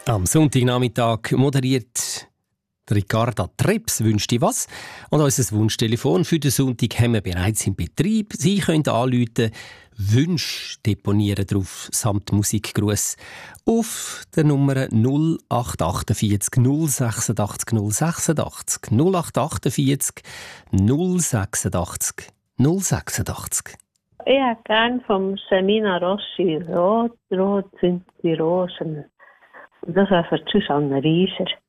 Am Sonntagnachmittag moderiert Ricarda Treps «Wünscht dir was?» Und unser Wunschtelefon für den Sonntag haben wir bereits im Betrieb. Sie können anrufen, Wünsche deponieren drauf, samt Musikgruß auf der Nummer 0848 086 086 0848 086 086. Ich hätte gerne vom Semina Rossi «Rot, rot sind die Rosen». Und das wäre für Susanne Rieser.